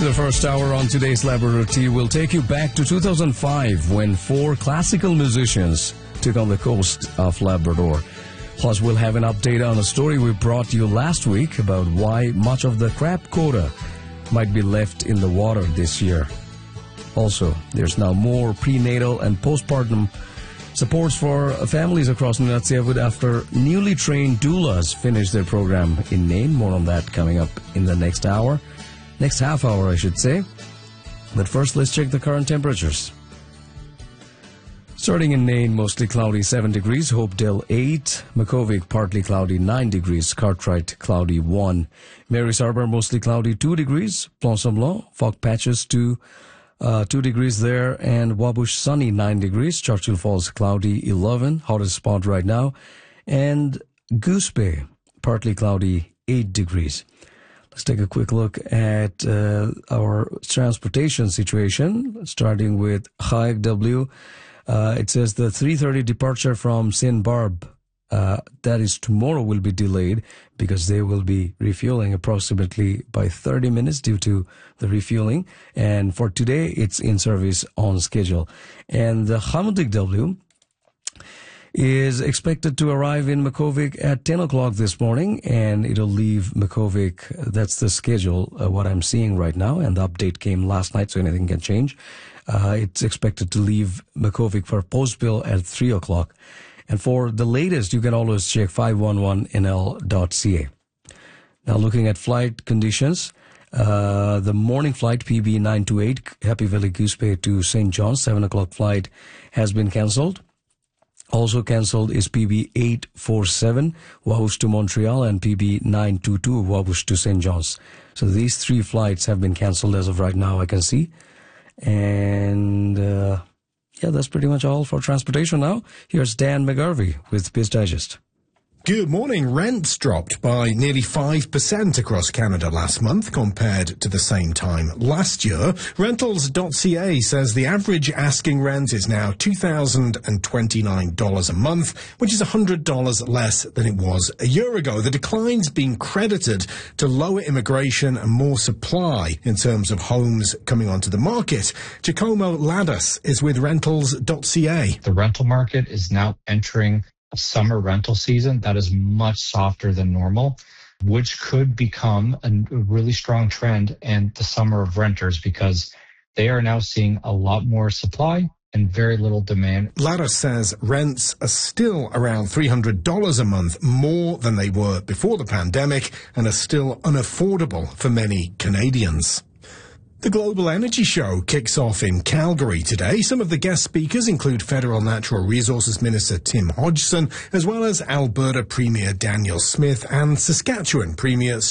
In the first hour on today's Laboratory, we'll take you back to 2005 when 4 classical musicians took on the coast of Labrador. Plus, we'll have an update on a story we brought you last week about why much of the crab quota might be left in the water this year. Also, there's now more prenatal and postpartum supports for families across Nunatsiavut after newly trained doulas finish their program in Nain. More on that coming up in the next hour. Next half hour, I should say. But first, let's check the current temperatures. Starting in Nain, mostly cloudy 7 degrees, Hopedale 8, Makhovik partly cloudy 9 degrees, Cartwright cloudy 1, Mary's Harbour mostly cloudy 2 degrees, Plonsablon, fog patches 2 degrees there, and Wabush sunny 9 degrees, Churchill Falls cloudy 11, hottest spot right now, and Goose Bay partly cloudy 8 degrees. Let's take a quick look at our transportation situation, starting with Chayak W. It says the 3:30 departure from St. Barb, that is tomorrow, will be delayed because they will be refueling approximately by 30 minutes due to the refueling. And for today, it's in service on schedule. And the Hamudik W is expected to arrive in Makhovik at 10 o'clock this morning, and it'll leave Makhovik. That's the schedule, what I'm seeing right now, and the update came last night, so anything can change. It's expected to leave Makhovik for Postbill at 3 o'clock. And for the latest, you can always check 511nl.ca. Now, looking at flight conditions, the morning flight PB 928, Happy Valley Goose Bay to St. John's, 7 o'clock flight has been cancelled. Also cancelled is PB 847, Wabush to Montreal, and PB 922, Wabush to St. John's. So these 3 flights have been cancelled as of right now, I can see. And yeah, that's pretty much all for transportation now. Here's Dan McGarvey with Biz Digest. Good morning. Rents dropped by nearly 5% across Canada last month compared to the same time last year. Rentals.ca says the average asking rent is now $2,029 a month, which is $100 less than it was a year ago. The decline's been credited to lower immigration and more supply in terms of homes coming onto the market. Giacomo Ladas is with Rentals.ca. The rental market is now entering a summer rental season that is much softer than normal, which could become a really strong trend in the summer of renters because they are now seeing a lot more supply and very little demand. Lara says rents are still around $300 a month more than they were before the pandemic and are still unaffordable for many Canadians. The Global Energy Show kicks off in Calgary today. Some of the guest speakers include Federal Natural Resources Minister Tim Hodgson, as well as Alberta Premier Danielle Smith and Saskatchewan Premier